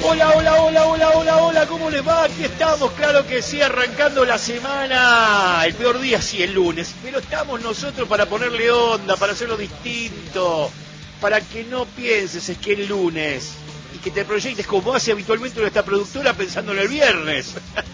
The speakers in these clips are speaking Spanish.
Hola, hola, hola, hola, hola, hola, ¿cómo les va? Aquí estamos, claro que sí, arrancando la semana. El peor día sí, el lunes, pero estamos nosotros para ponerle onda, para hacerlo distinto, para que no pienses es que el lunes y que te proyectes como hace habitualmente nuestra productora pensando en el viernes.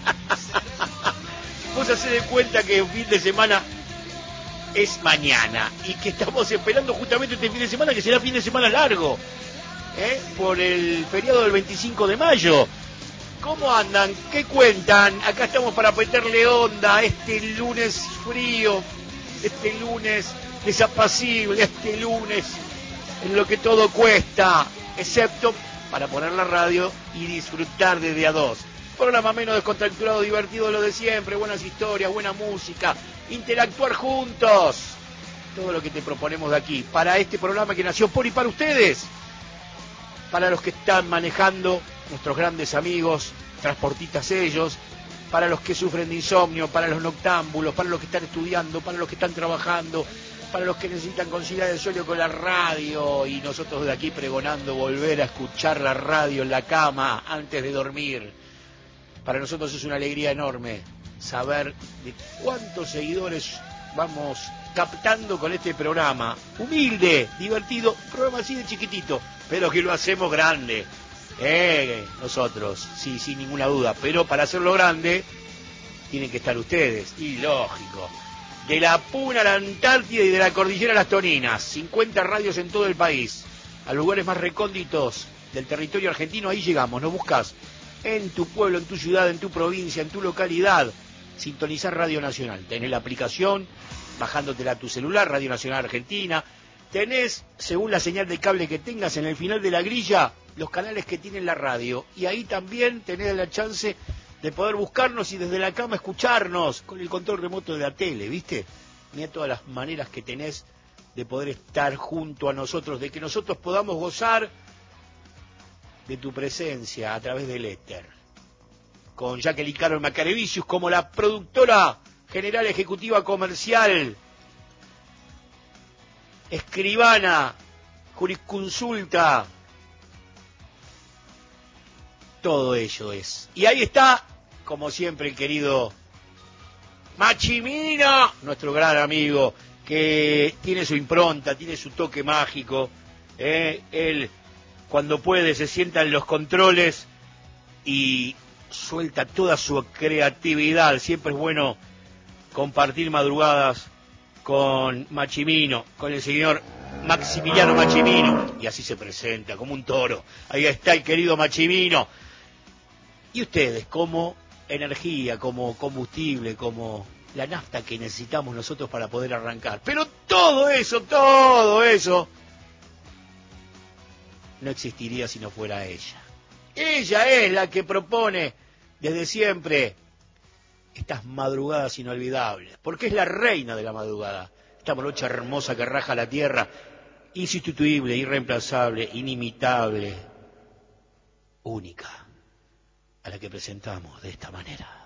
Vos hacés de cuenta que un fin de semana es mañana y que estamos esperando justamente este fin de semana, que será fin de semana largo, por el feriado del 25 de mayo. ¿Cómo andan? ¿Qué cuentan? Acá estamos para meterle onda este lunes frío, este lunes desapacible, este lunes en lo que todo cuesta, excepto para poner la radio y disfrutar desde a dos. Programa menos descontracturado, divertido, lo de siempre, buenas historias, buena música, interactuar juntos. Todo lo que te proponemos de aquí, para este programa que nació por y para ustedes. Para los que están manejando, nuestros grandes amigos, transportistas ellos, para los que sufren de insomnio, para los noctámbulos, para los que están estudiando, para los que están trabajando, para los que necesitan conciliar el sueño con la radio, y nosotros de aquí pregonando volver a escuchar la radio en la cama antes de dormir. Para nosotros es una alegría enorme saber de cuántos seguidores vamos captando con este programa. Humilde, divertido, programa así de chiquitito, pero que lo hacemos grande. Nosotros, sí, sin ninguna duda. Pero para hacerlo grande, tienen que estar ustedes. Y lógico. De la Puna a la Antártida y de la Cordillera a las Toninas. 50 radios en todo el país. A los lugares más recónditos del territorio argentino, ahí llegamos. Nos buscas en tu pueblo, en tu ciudad, en tu provincia, en tu localidad. Sintonizar Radio Nacional. Tenés la aplicación, bajándotela a tu celular, Radio Nacional Argentina. Tenés, según la señal de cable que tengas, en el final de la grilla, los canales que tiene la radio. Y ahí también tenés la chance de poder buscarnos y desde la cama escucharnos con el control remoto de la tele, ¿viste? Mirá todas las maneras que tenés de poder estar junto a nosotros, de que nosotros podamos gozar de tu presencia a través del éter. Con Jacqueline Carol Macarevicius como la productora general ejecutiva comercial, escribana, jurisconsulta, todo ello es. Y ahí está, como siempre, el querido Machimino, nuestro gran amigo, que tiene su impronta, tiene su toque mágico. Él, cuando puede, se sienta en los controles y suelta toda su creatividad. Siempre es bueno compartir madrugadas con Machimino, con el señor Maximiliano Machimino, y así se presenta, como un toro. Ahí está el querido Machimino. Y ustedes, como energía, como combustible, como la nafta que necesitamos nosotros para poder arrancar. Pero todo eso, no existiría si no fuera ella. Ella es la que propone desde siempre estas madrugadas inolvidables, porque es la reina de la madrugada. Esta morocha hermosa que raja la tierra, insustituible, irreemplazable, inimitable, única, a la que presentamos de esta manera.